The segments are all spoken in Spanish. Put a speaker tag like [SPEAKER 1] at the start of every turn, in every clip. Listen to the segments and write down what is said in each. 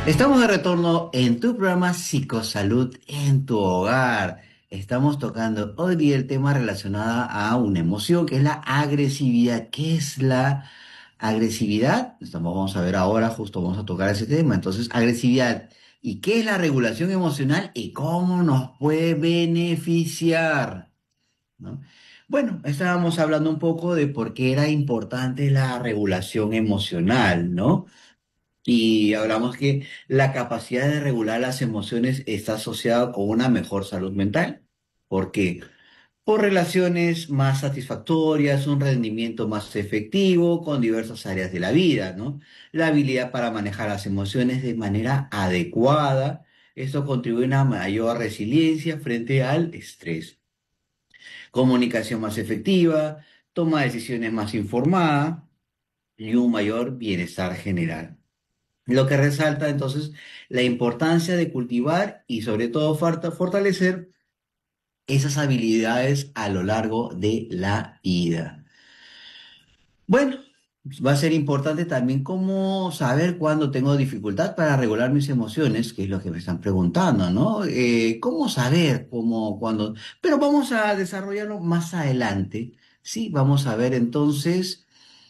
[SPEAKER 1] Estamos de retorno en tu programa Psicosalud en tu hogar. Estamos tocando hoy día el tema relacionado a una emoción que es la agresividad. ¿Qué es la agresividad? Vamos a ver ahora, justo vamos a tocar ese tema. Entonces, agresividad. ¿Y qué es la regulación emocional y cómo nos puede beneficiar? ¿No? Bueno, estábamos hablando un poco de por qué era importante la regulación emocional, ¿no? Y hablamos que la capacidad de regular las emociones está asociada con una mejor salud mental. ¿Por qué? Por relaciones más satisfactorias, un rendimiento más efectivo con diversas áreas de la vida, ¿no? La habilidad para manejar las emociones de manera adecuada. Esto contribuye a una mayor resiliencia frente al estrés. Comunicación más efectiva, toma de decisiones más informada y un mayor bienestar general. Lo que resalta entonces la importancia de cultivar y sobre todo fortalecer esas habilidades a lo largo de la vida. Bueno, va a ser importante también cómo saber cuándo tengo dificultad para regular mis emociones, que es lo que me están preguntando, ¿no? ¿Cómo saber cuándo? Pero vamos a desarrollarlo más adelante, ¿sí? Vamos a ver entonces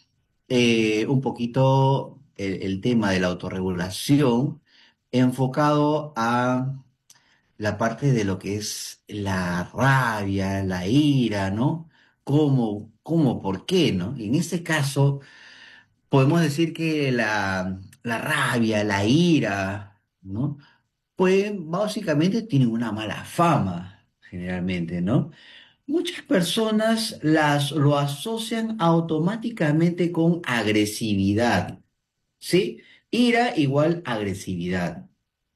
[SPEAKER 1] un poquito el tema de la autorregulación enfocado a la parte de lo que es la rabia, la ira, ¿no? ¿Por qué, no? En este caso, podemos decir que la rabia, la ira, ¿no? Pues básicamente tienen una mala fama, generalmente, ¿no? Muchas personas lo asocian automáticamente con agresividad, ¿sí? Ira igual agresividad,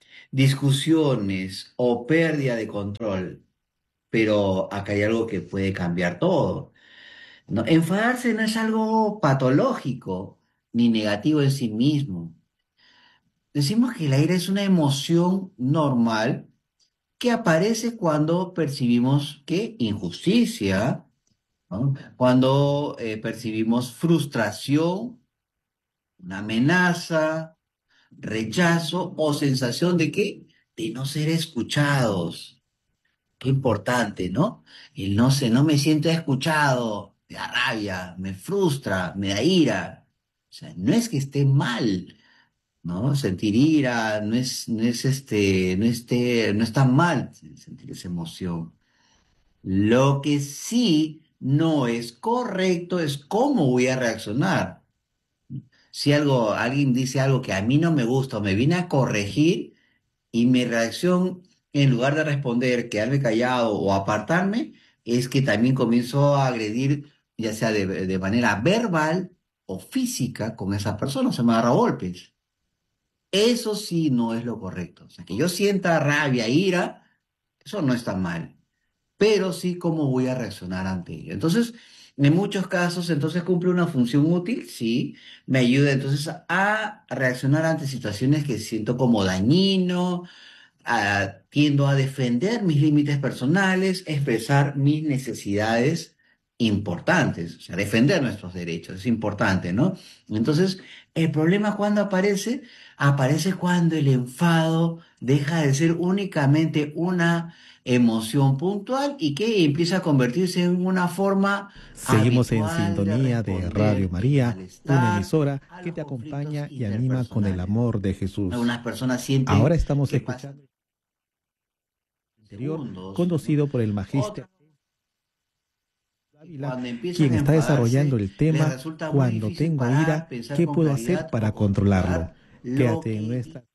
[SPEAKER 1] discusiones o pérdida de control, pero acá hay algo que puede cambiar todo, ¿no? Enfadarse no es algo patológico ni negativo en sí mismo. Decimos que la ira es una emoción normal que aparece cuando percibimos que injusticia, ¿no? Cuando percibimos frustración, una amenaza, rechazo o sensación de qué? De no ser escuchados. Qué importante, ¿no? No me siento escuchado, me da rabia, me frustra, me da ira. O sea, no es que esté mal, ¿no? Sentir ira no está mal sentir esa emoción. Lo que sí no es correcto es cómo voy a reaccionar. Si alguien dice algo que a mí no me gusta o me viene a corregir y mi reacción, en lugar de responder, quedarme callado o apartarme, es que también comienzo a agredir, ya sea de manera verbal o física con esa persona, se me agarra a golpes. Eso sí no es lo correcto. O sea, que yo sienta rabia, ira, eso no está mal, pero sí cómo voy a reaccionar ante ello. Entonces, en muchos casos, entonces cumple una función útil, sí, me ayuda entonces a reaccionar ante situaciones que siento como dañino, tiendo a defender mis límites personales, expresar mis necesidades importantes, o sea, defender nuestros derechos, es importante, ¿no? Entonces, el problema cuando aparece cuando el enfado deja de ser únicamente una emoción puntual y que empieza a convertirse en una forma
[SPEAKER 2] Seguimos en
[SPEAKER 1] habitual de
[SPEAKER 2] sintonía de Radio
[SPEAKER 1] responder
[SPEAKER 2] María, una
[SPEAKER 1] malestar
[SPEAKER 2] emisora
[SPEAKER 1] a
[SPEAKER 2] que
[SPEAKER 1] los
[SPEAKER 2] te
[SPEAKER 1] conflictos
[SPEAKER 2] acompaña y anima con el
[SPEAKER 1] interpersonales.
[SPEAKER 2] amor de Jesús.
[SPEAKER 1] Algunas personas sienten
[SPEAKER 2] Ahora estamos
[SPEAKER 1] que pasan
[SPEAKER 2] escuchando el anterior,
[SPEAKER 1] segundos, ¿no?
[SPEAKER 2] conducido por el magíster
[SPEAKER 1] Otros que
[SPEAKER 2] Ávila,
[SPEAKER 1] cuando empiezan
[SPEAKER 2] quien
[SPEAKER 1] a
[SPEAKER 2] está desarrollando
[SPEAKER 1] enfadarse
[SPEAKER 2] el
[SPEAKER 1] les
[SPEAKER 2] tema
[SPEAKER 1] resulta muy
[SPEAKER 2] Cuando
[SPEAKER 1] difícil
[SPEAKER 2] tengo
[SPEAKER 1] parar,
[SPEAKER 2] ira,
[SPEAKER 1] pensar
[SPEAKER 2] ¿qué
[SPEAKER 1] con
[SPEAKER 2] puedo hacer
[SPEAKER 1] claridad o
[SPEAKER 2] para controlarlo?
[SPEAKER 1] controlar lo
[SPEAKER 2] Quédate en
[SPEAKER 1] que
[SPEAKER 2] nuestra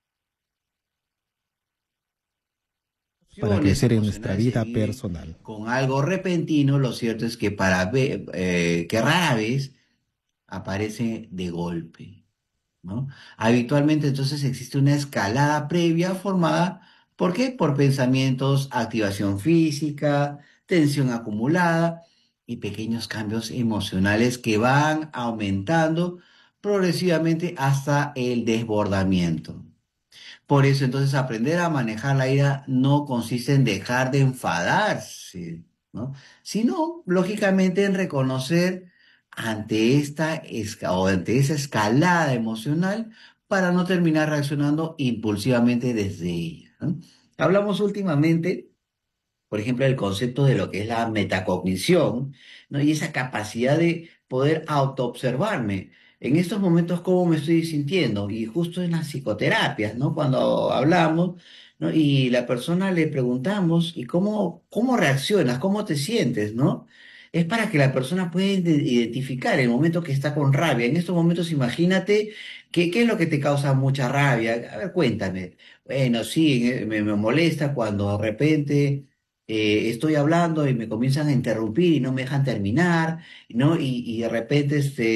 [SPEAKER 2] para
[SPEAKER 1] emociones
[SPEAKER 2] crecer en nuestra
[SPEAKER 1] emocionales se
[SPEAKER 2] vida
[SPEAKER 1] viven
[SPEAKER 2] personal.
[SPEAKER 1] con algo repentino. Lo cierto es que que rara vez aparece de golpe, ¿no? Habitualmente entonces existe una escalada previa formada, ¿por qué? Por pensamientos, activación física, tensión acumulada y pequeños cambios emocionales que van aumentando progresivamente hasta el desbordamiento. Por eso entonces aprender a manejar la ira no consiste en dejar de enfadarse, ¿no? Sino, lógicamente, en reconocer ante esta ante esa escalada emocional para no terminar reaccionando impulsivamente desde ella, ¿no? Hablamos últimamente, por ejemplo, el concepto de lo que es la metacognición, ¿no? Y esa capacidad de poder autoobservarme. En estos momentos, ¿cómo me estoy sintiendo? Y justo en las psicoterapias, ¿no? Cuando hablamos, ¿no? Y la persona le preguntamos, ¿y cómo reaccionas? ¿Cómo te sientes? ¿No? Es para que la persona pueda identificar el momento que está con rabia. En estos momentos, imagínate qué es lo que te causa mucha rabia. A ver, cuéntame. Bueno, sí, me molesta cuando de repente estoy hablando y me comienzan a interrumpir y no me dejan terminar, ¿no? Y de repente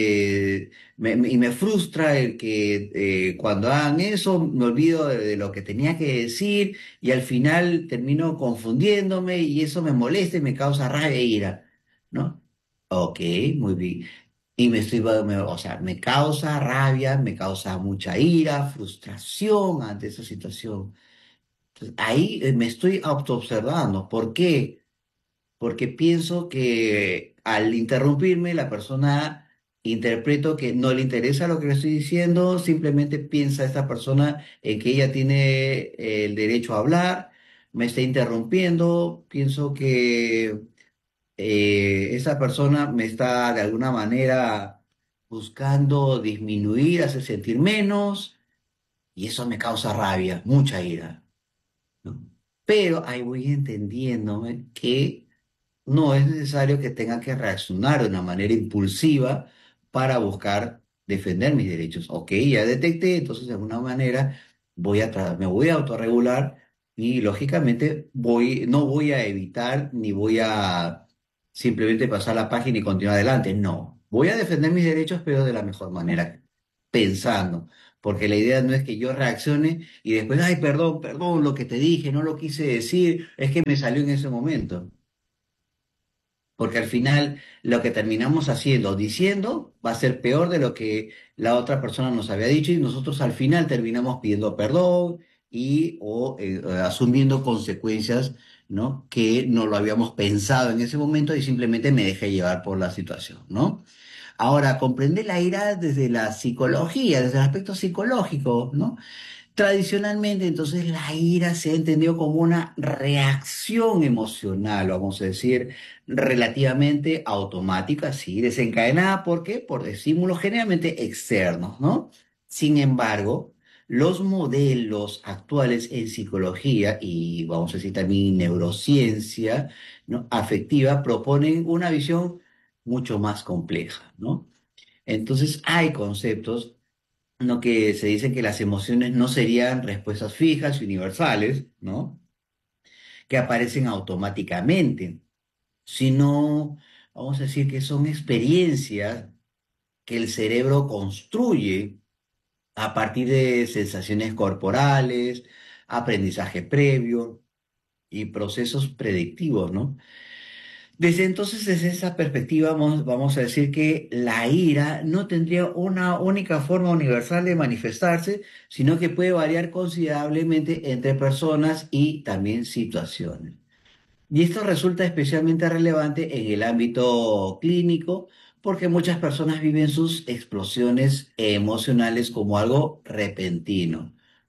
[SPEAKER 1] y me frustra el que cuando hagan eso me olvido de lo que tenía que decir y al final termino confundiéndome y eso me molesta y me causa rabia e ira, ¿no? Ok, muy bien. Y o sea, me causa rabia, me causa mucha ira, frustración ante esa situación. Entonces, ahí me estoy autoobservando. ¿Por qué? Porque pienso que al interrumpirme, la persona interpreto que no le interesa lo que le estoy diciendo, simplemente piensa esta persona en que ella tiene el derecho a hablar, me está interrumpiendo, pienso que esa persona me está de alguna manera buscando disminuir, hacer sentir menos, y eso me causa rabia, mucha ira, ¿no? Pero ahí voy entendiéndome que no es necesario que tenga que reaccionar de una manera impulsiva para buscar defender mis derechos. Ok, ya detecté, entonces de alguna manera me voy a autorregular y lógicamente no voy a evitar ni voy a simplemente pasar la página y continuar adelante. No, voy a defender mis derechos, pero de la mejor manera, pensando. Porque la idea no es que yo reaccione y después, ay, perdón, perdón, lo que te dije, no lo quise decir, es que me salió en ese momento. Porque al final lo que terminamos haciendo o diciendo va a ser peor de lo que la otra persona nos había dicho y nosotros al final terminamos pidiendo perdón o asumiendo consecuencias, ¿no? Que no lo habíamos pensado en ese momento y simplemente me dejé llevar por la situación, ¿no? Ahora, comprender la ira desde la psicología, desde el aspecto psicológico, ¿no? Tradicionalmente, entonces, la ira se ha entendido como una reacción emocional, vamos a decir, relativamente automática, sí, desencadenada, ¿por qué? Por estímulos generalmente externos, ¿no? Sin embargo, los modelos actuales en psicología y vamos a decir también neurociencia, ¿no? Afectiva proponen una visión mucho más compleja, ¿no? Entonces, hay conceptos no que se dice que las emociones no serían respuestas fijas y universales, ¿no? Que aparecen automáticamente, sino, vamos a decir que son experiencias que el cerebro construye a partir de sensaciones corporales, aprendizaje previo y procesos predictivos, ¿no? Desde entonces, desde esa perspectiva, vamos a decir que la ira no tendría una única forma universal de manifestarse, sino que puede variar considerablemente entre personas y también situaciones. Y esto resulta especialmente relevante en el ámbito clínico, porque muchas personas viven sus explosiones emocionales como algo repentino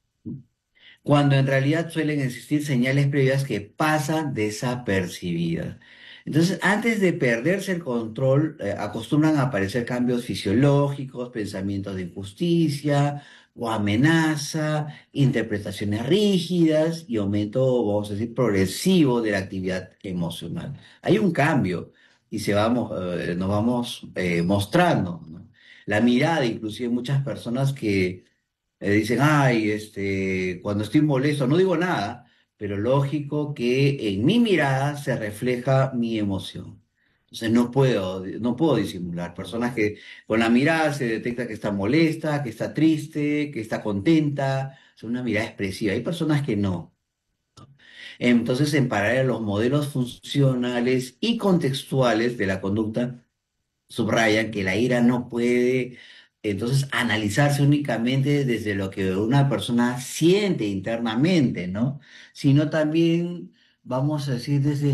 [SPEAKER 1] cuando en realidad suelen existir señales previas que pasan desapercibidas. Entonces, antes de perderse el control, acostumbran a aparecer cambios fisiológicos, pensamientos de injusticia o amenaza, interpretaciones rígidas y aumento, vamos a decir, progresivo de la actividad emocional. Hay un cambio y nos vamos mostrando, ¿no? La mirada, inclusive muchas personas que dicen, ay, cuando estoy molesto, no digo nada, pero lógico que en mi mirada se refleja mi emoción. Entonces no puedo disimular. Personas que con la mirada se detecta que está molesta, que está triste, que está contenta. Es una mirada expresiva. Hay personas que no. Entonces, en paralelo, los modelos funcionales y contextuales de la conducta subrayan que la ira no puede entonces analizarse únicamente desde lo que una persona siente internamente, ¿no? Sino también, vamos a decir, desde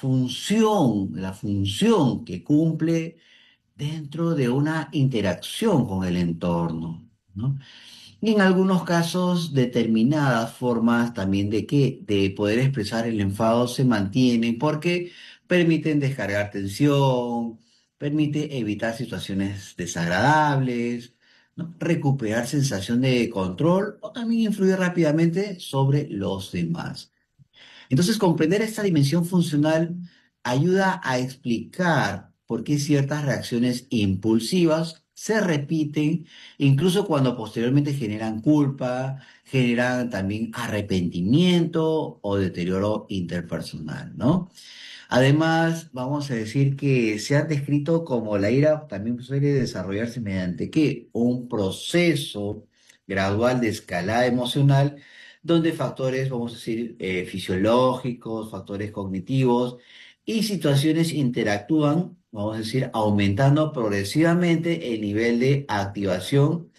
[SPEAKER 1] la función que cumple dentro de una interacción con el entorno, ¿no? Y en algunos casos, determinadas formas también de poder expresar el enfado se mantienen porque permiten descargar tensión, permite evitar situaciones desagradables, ¿no? Recuperar sensación de control o también influir rápidamente sobre los demás. Entonces, comprender esta dimensión funcional ayuda a explicar por qué ciertas reacciones impulsivas se repiten, incluso cuando posteriormente generan culpa, generan también arrepentimiento o deterioro interpersonal, ¿no? Además, vamos a decir que se han descrito como la ira también suele desarrollarse mediante ¿qué? Un proceso gradual de escalada emocional donde factores, vamos a decir, fisiológicos, factores cognitivos y situaciones interactúan, vamos a decir, aumentando progresivamente el nivel de activación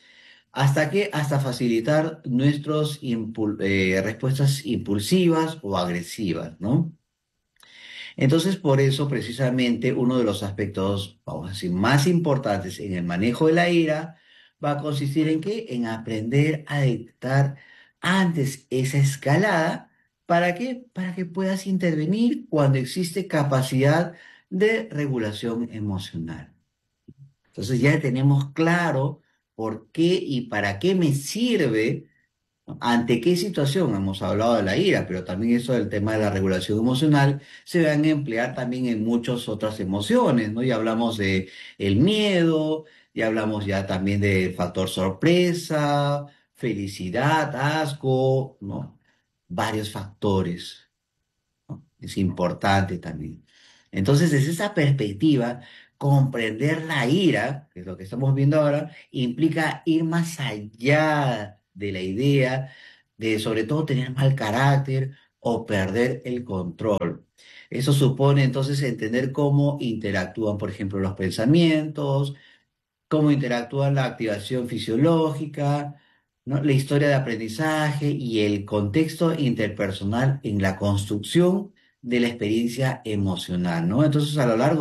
[SPEAKER 1] hasta facilitar nuestras respuestas impulsivas o agresivas, ¿no? Entonces, por eso, precisamente, uno de los aspectos, vamos a decir, más importantes en el manejo de la ira va a consistir en qué? En aprender a detectar antes esa escalada. ¿Para qué? Para que puedas intervenir cuando existe capacidad de regulación emocional. Entonces ya tenemos claro por qué y para qué me sirve. ¿Ante qué situación? Hemos hablado de la ira, pero también eso del tema de la regulación emocional se van a emplear también en muchas otras emociones, ¿no? Ya hablamos de el miedo, ya hablamos ya también del factor sorpresa, felicidad, asco, ¿no? Varios factores, ¿no? Es importante también. Entonces, desde esa perspectiva, comprender la ira, que es lo que estamos viendo ahora, implica ir más allá de la idea de, sobre todo, tener mal carácter o perder el control. Eso supone entonces entender cómo interactúan, por ejemplo, los pensamientos, cómo interactúa la activación fisiológica, ¿no? La historia de aprendizaje y el contexto interpersonal en la construcción de la experiencia emocional, ¿no? Entonces, a lo largo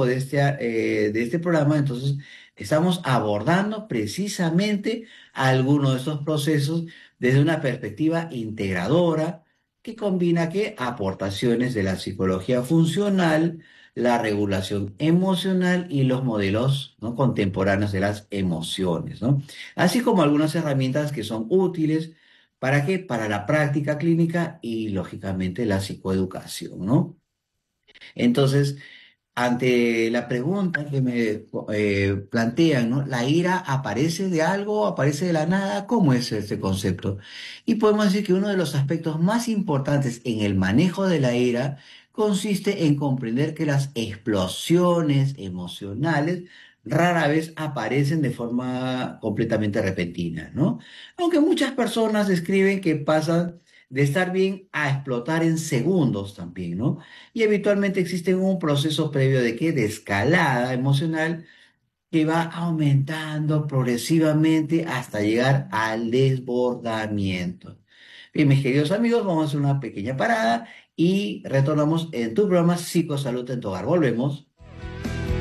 [SPEAKER 1] de este programa, entonces, estamos abordando precisamente algunos de estos procesos desde una perspectiva integradora que combina ¿qué? Aportaciones de la psicología funcional, la regulación emocional y los modelos, ¿no? Contemporáneos de las emociones, ¿no? Así como algunas herramientas que son útiles, ¿para qué? Para la práctica clínica y, lógicamente, la psicoeducación, ¿no? Entonces, ante la pregunta que me plantean, ¿no? ¿La ira aparece de algo, aparece de la nada? ¿Cómo es este concepto? Y podemos decir que uno de los aspectos más importantes en el manejo de la ira consiste en comprender que las explosiones emocionales rara vez aparecen de forma completamente repentina, ¿no? Aunque muchas personas describen que pasan de estar bien a explotar en segundos también, ¿no? Y habitualmente existe un proceso previo de qué, de escalada emocional que va aumentando progresivamente hasta llegar al desbordamiento. Bien, mis queridos amigos, vamos a hacer una pequeña parada y retornamos en tu programa Psicosalud en tu hogar. Volvemos.